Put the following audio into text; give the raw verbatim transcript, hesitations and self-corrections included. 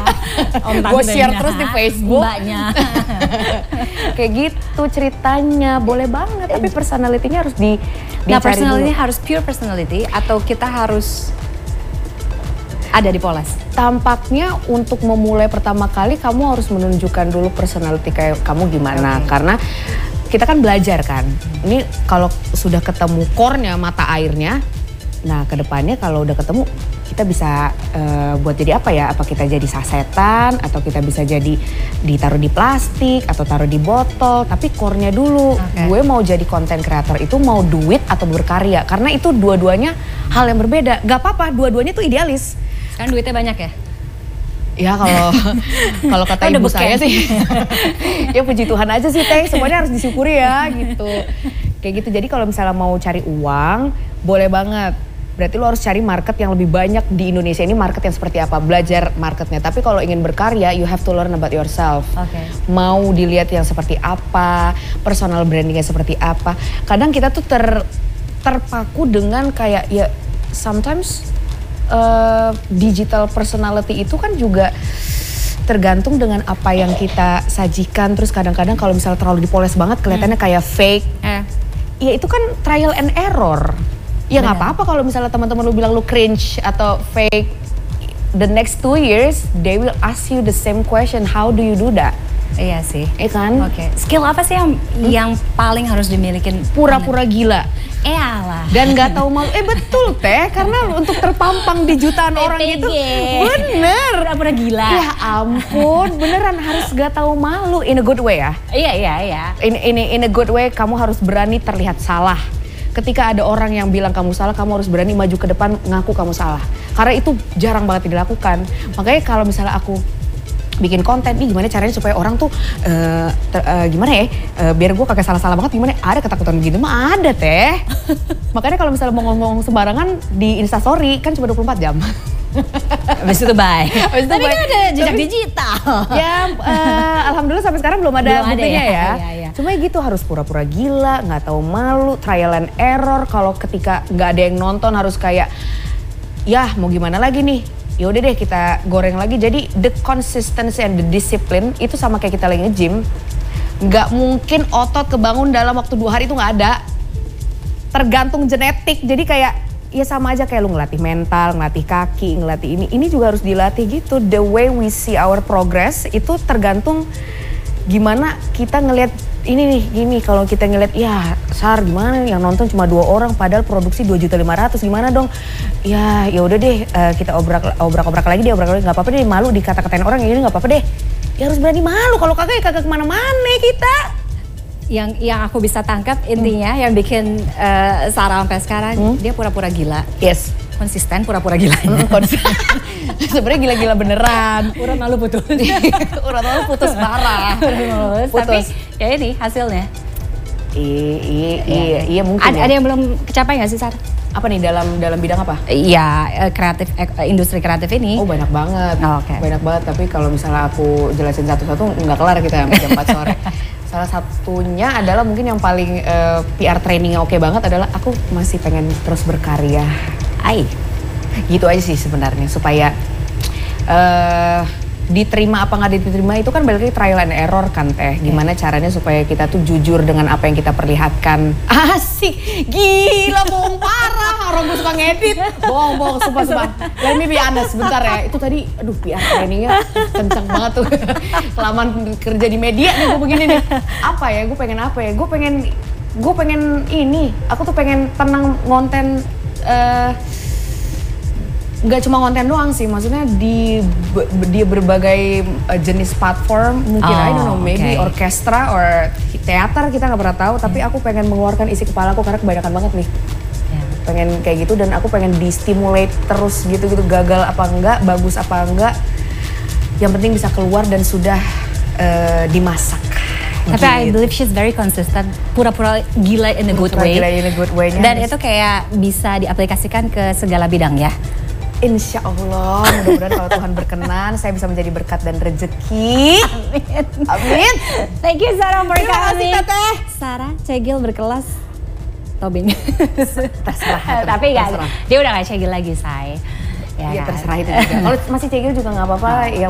Gue share terus di Facebook. Mbaknya. Kayak gitu ceritanya, boleh banget. Tapi personality-nya harus di Nah, dicari personality dulu. harus pure personality atau kita harus ada di poles? Tampaknya untuk memulai pertama kali kamu harus menunjukkan dulu personality kayak kamu gimana. Okay. Karena kita kan belajar kan. Ini kalau sudah ketemu core-nya, mata airnya, nah kedepannya kalau udah ketemu kita bisa uh, buat jadi apa ya? Apa kita jadi sasetan atau kita bisa jadi ditaruh di plastik atau taruh di botol. Tapi core-nya dulu. Okay. Gue mau jadi content creator itu mau duit atau berkarya. Karena itu dua-duanya hal yang berbeda. Gak apa-apa, dua-duanya tuh idealis. Kan duitnya banyak ya? Ya kalau kalau kata ibu saya sih, ya puji Tuhan aja sih Teh, semuanya harus disyukuri ya gitu. Kayak gitu, jadi kalau misalnya mau cari uang, boleh banget. Berarti lo harus cari market yang lebih banyak di Indonesia ini, market yang seperti apa, belajar marketnya. Tapi kalau ingin berkarya, you have to learn about yourself. Okay. Mau dilihat yang seperti apa, personal brandingnya seperti apa. Kadang kita tuh ter, terpaku dengan kayak ya sometimes Uh, digital personality itu kan juga tergantung dengan apa yang kita sajikan. Terus kadang-kadang kalau misalnya terlalu dipoles banget kelihatannya hmm. kayak fake. Eh. Ya itu kan trial and error. Ya nggak apa-apa kalau misalnya teman-teman lu bilang lu cringe atau fake. The next two years they will ask you the same question. How do you do that? Iya sih. Iya kan? Oke. Okay. Skill apa sih yang hmm? yang paling harus dimiliki? Pura-pura gila. Eh alah. Dan nggak tahu malu. Eh betul Teh, karena untuk terpampang di jutaan orang itu bener. Pura-pura gila. Ya ampun, beneran harus nggak tahu malu in a good way ya. Iya iya iya. In, in, in a good way, kamu harus berani terlihat salah. Ketika ada orang yang bilang kamu salah, kamu harus berani maju ke depan ngaku kamu salah. Karena itu jarang banget dilakukan. Makanya kalau misalnya aku bikin konten nih gimana caranya supaya orang tuh uh, ter, uh, gimana ya uh, biar gue kagak salah-salah banget, gimana ada ketakutan gitu mah ada Teh. Makanya kalau misalnya mau ngomong sembarangan di Instastory kan cuma dua puluh empat jam. Habis itu bye. Habis itu Tapi bye. kan ada jejak Tapi, digital. Ya uh, alhamdulillah sampai sekarang belum ada belum buktinya ada ya. ya. Ya, ya. Cuma gitu harus pura-pura gila, nggak tahu malu, trial and error. Kalau ketika nggak ada yang nonton harus kayak ya mau gimana lagi nih. Ya udah deh kita goreng lagi. Jadi the consistency and the discipline itu sama kayak kita lagi nge-gym. Nggak mungkin otot kebangun dalam waktu dua hari itu nggak ada. Tergantung genetik. Jadi kayak ya sama aja kayak lu ngelatih mental, ngelatih kaki, ngelatih ini. Ini juga harus dilatih gitu. The way we see our progress itu tergantung gimana kita ngelihat ini nih gini. Kalau kita ngelihat ya Sar gimana yang nonton cuma dua orang padahal produksi dua juta lima ratus gimana dong? Ya ya udah deh uh, kita obrak obrak obrak lagi deh obrak lagi nggak apa-apa deh, malu dikata-katain orang ini nggak apa-apa deh. Ya harus berani malu, kalau kagak ya kagak kemana-mana kita. Yang yang aku bisa tangkap intinya hmm. yang bikin uh, Sarah sampai sekarang hmm? dia pura-pura gila. Yes. Konsisten pura-pura gila. Sebenarnya gila-gila beneran. Urat malu putus. Urat malu putus parah. Putus. Tapi ya ini hasilnya. Iya, iya, iya, iya mungkin. Ada, ya. ada yang belum kecapai nggak sih Sar? Apa nih dalam dalam bidang apa? Iya kreatif, industri kreatif ini. Oh banyak banget. Oh, okay. Banyak banget. Tapi kalau misalnya aku jelasin satu-satu nggak kelar kita sampai jam empat sore. Salah satunya adalah mungkin yang paling uh, P R trainingnya oke banget adalah aku masih pengen terus berkarya. Ai, gitu aja sih sebenarnya supaya uh, diterima apa nggak diterima itu kan balik lagi trial and error kan Teh. Gimana caranya supaya kita tuh jujur dengan apa yang kita perlihatkan. Asik, gila bohong parah. Orang gue suka ngedit, bohong bohong sumpah sumpah. Let me be honest sebentar ya. Itu tadi, aduh P R trainingnya kenceng banget tuh. Kelamaan kerja di media nih gue begini nih. Apa ya? Gue pengen apa ya? Gue pengen, gue pengen ini. Aku tuh pengen tenang ngonten. Uh, Gak cuma konten doang sih, maksudnya di di berbagai uh, jenis platform mungkin oh, I don't know maybe okay. orkestra or teater kita nggak pernah tahu, tapi aku pengen mengeluarkan isi kepala aku karena kebanyakan banget nih. Yeah. Pengen kayak gitu dan aku pengen di-stimulate terus gitu-gitu, gagal apa enggak, bagus apa enggak. Yang penting bisa keluar dan sudah uh, dimasak. Tapi gitu. I believe she's very consistent, pura-pura gila in a good pura way. Gila in a good way. Dan itu kayak bisa diaplikasikan ke segala bidang ya. Insya Allah, mudah-mudahan kalau Tuhan berkenan, saya bisa menjadi berkat dan rezeki. Amin. Amin. Thank you Sarah for Terima kasih Teteh. Sarah, cegil berkelas Tobing. Terserah. Tapi enggak, dia udah gak cegil lagi, say. Ya, ya terserah itu juga. Kalau masih cegil juga nggak apa-apa. Yang